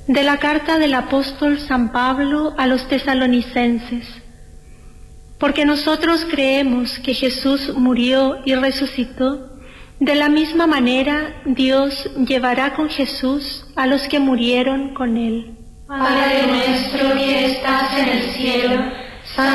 De la carta del apóstol San Pablo a los tesalonicenses. Porque nosotros creemos que Jesús murió y resucitó, de la misma manera Dios llevará con Jesús a los que murieron con él. Padre nuestro que estás en el cielo,